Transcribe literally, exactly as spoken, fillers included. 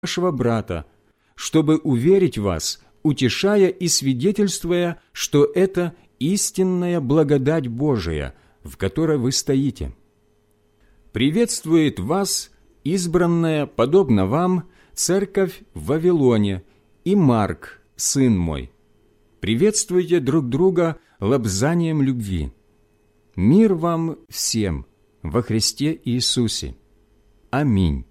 вашего брата, чтобы уверить вас, утешая и свидетельствуя, что это истинная благодать Божия, в которой вы стоите. Приветствует вас избранная, подобно вам, церковь в Вавилоне и Марк, сын мой. Приветствуйте друг друга лобзанием любви. Мир вам всем во Христе Иисусе. Аминь.